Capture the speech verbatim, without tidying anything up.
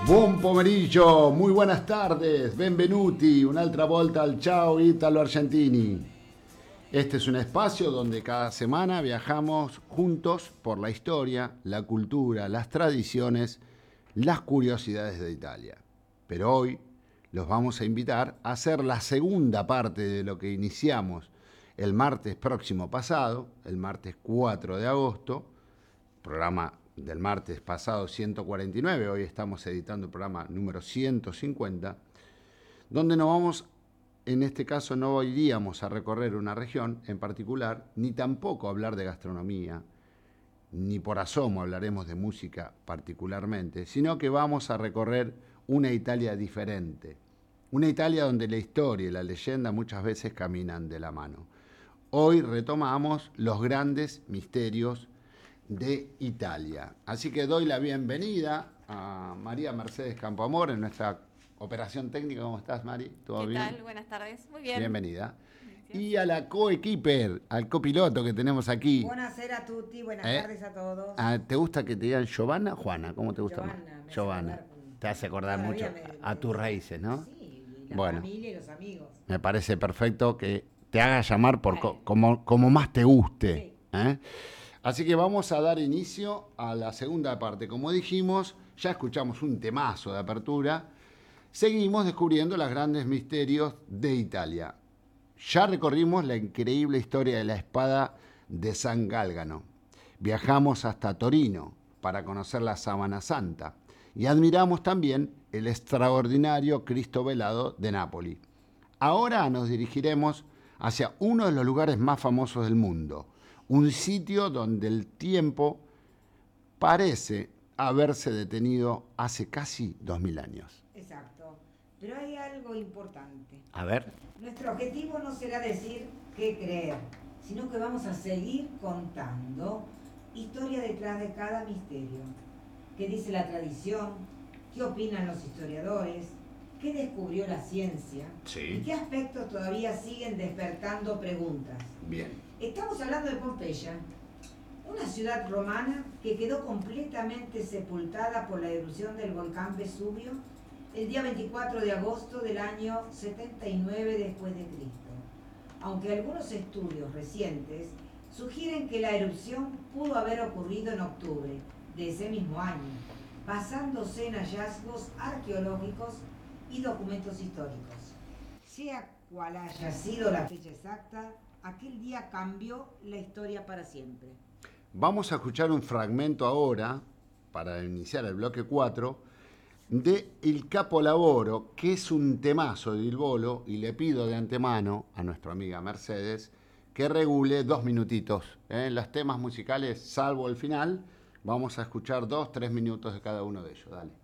Buon pomeriggio, muy buenas tardes, benvenuti, un'altra volta al Ciao Italo Argentini. Este es un espacio donde cada semana viajamos juntos por la historia, la cultura, las tradiciones, las curiosidades de Italia. Pero hoy los vamos a invitar a hacer la segunda parte de lo que iniciamos el martes próximo pasado, el martes cuatro de agosto, programa del martes pasado ciento cuarenta y nueve, hoy estamos editando el programa número ciento cincuenta, donde no vamos, en este caso no iríamos a recorrer una región en particular, ni tampoco hablar de gastronomía, ni por asomo hablaremos de música particularmente, sino que vamos a recorrer una Italia diferente, una Italia donde la historia y la leyenda muchas veces caminan de la mano. Hoy retomamos los grandes misterios de Italia. Así que doy la bienvenida a María Mercedes Campoamor en nuestra operación técnica. ¿Cómo estás, Mari? ¿Todo ¿Qué bien? tal? Buenas tardes. Muy bien. Bienvenida. Gracias. Y a la coequiper, al copiloto que tenemos aquí. Buonasera a tutti, buenas ¿Eh? tardes a todos. Ah, ¿te gusta que te digan Giovanna o Juana? ¿Cómo te gusta Giovanna, más? me hace Giovanna. acordar con- Te hace acordar mucho todavía me- a me- tus raíces, ¿no? Sí, y la Bueno. familia y los amigos. Me parece perfecto que te haga llamar por co- Bueno. como, como más te guste. Sí. ¿eh? Así que vamos a dar inicio a la segunda parte. Como dijimos, ya escuchamos un temazo de apertura. Seguimos descubriendo los grandes misterios de Italia. Ya recorrimos la increíble historia de la espada de San Gálgano. Viajamos hasta Torino para conocer la Sábana Santa. Y admiramos también el extraordinario Cristo Velado de Nápoli. Ahora nos dirigiremos hacia uno de los lugares más famosos del mundo, un sitio donde el tiempo parece haberse detenido hace casi dos mil años. Exacto. Pero hay algo importante. A ver. Nuestro objetivo no será decir qué creer, sino que vamos a seguir contando historia detrás de cada misterio. ¿Qué dice la tradición? ¿Qué opinan los historiadores? ¿Qué descubrió la ciencia? Sí. ¿Y qué aspectos todavía siguen despertando preguntas? Bien. Estamos hablando de Pompeya, una ciudad romana que quedó completamente sepultada por la erupción del volcán Vesubio el día veinticuatro de agosto del año setenta y nueve después de Cristo. Aunque algunos estudios recientes sugieren que la erupción pudo haber ocurrido en octubre de ese mismo año, basándose en hallazgos arqueológicos y documentos históricos. Sea cual haya sido la fecha exacta, aquel día cambió la historia para siempre. Vamos a escuchar un fragmento ahora, para iniciar el bloque cuatro, de Il Capolavoro, que es un temazo de Il Volo, y le pido de antemano a nuestra amiga Mercedes que regule dos minutitos. ¿eh? Los temas musicales, salvo el final, vamos a escuchar dos, tres minutos de cada uno de ellos. Dale.